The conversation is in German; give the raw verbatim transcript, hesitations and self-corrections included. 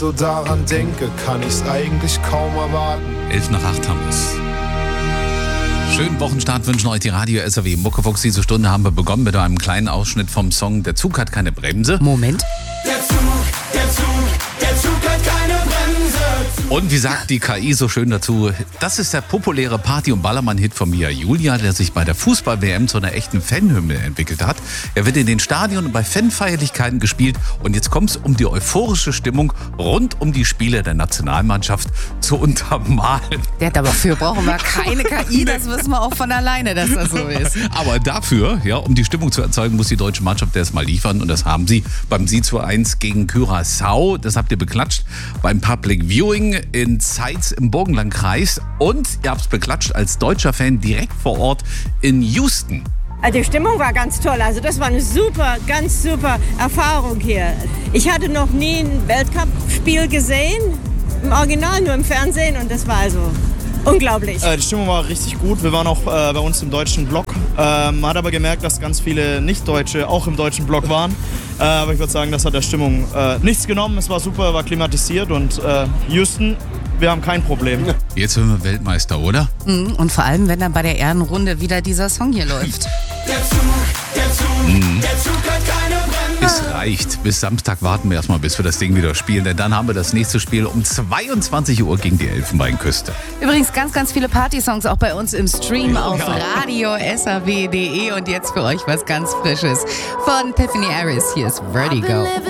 So daran denke, kann ich's eigentlich kaum erwarten. elf nach acht haben wir's. Schönen Wochenstart wünschen euch die Radio S R W Muckefuchs. Diese Stunde haben wir begonnen mit einem kleinen Ausschnitt vom Song Der Zug hat keine Bremse. Moment. Der Zug, der Zug, der Zug hat keine Bremse. Und wie sagt die K I so schön dazu, das ist der populäre Party- und Ballermann-Hit von Mia Julia, der sich bei der Fußball-W M zu einer echten Fanhymne entwickelt hat. Er wird in den Stadien und bei Fanfeierlichkeiten gespielt. Und jetzt kommt es um die euphorische Stimmung rund um die Spiele der Nationalmannschaft zu untermalen. Ja, dafür brauchen wir keine K I, das wissen wir auch von alleine, dass das so ist. Aber dafür, ja, um die Stimmung zu erzeugen, muss die deutsche Mannschaft erst mal liefern. Und das haben sie beim sieben zu eins gegen Curaçao. Das habt ihr beklatscht beim Public Viewing in Zeitz im Burgenlandkreis. Und ihr habt es beklatscht als deutscher Fan direkt vor Ort in Houston. Also die Stimmung war ganz toll. Also das war eine super, ganz super Erfahrung hier. Ich hatte noch nie ein Weltcup-Spiel gesehen, im Original, nur im Fernsehen. Und das war also unglaublich. Äh, die Stimmung war richtig gut. Wir waren auch äh, bei uns im deutschen Block. Ähm, man hat aber gemerkt, dass ganz viele Nicht-Deutsche auch im deutschen Block waren. Äh, aber ich würde sagen, das hat der Stimmung äh, nichts genommen. Es war super, war klimatisiert und äh, Houston, wir haben kein Problem. Jetzt sind wir Weltmeister, oder? Mhm, und vor allem, wenn dann bei der Ehrenrunde wieder dieser Song hier läuft. Der Zug, der Zug, Mhm. der Zug hat keine Bremse. Es reicht. Bis Samstag warten wir erstmal, bis wir das Ding wieder spielen. Denn dann haben wir das nächste Spiel um zweiundzwanzig Uhr gegen die Elfenbeinküste. Übrigens ganz, ganz viele Partysongs auch bei uns im Stream auf radio S R W punkt de und jetzt für euch was ganz Frisches von Tiffany Harris. Hier ist Vertigo.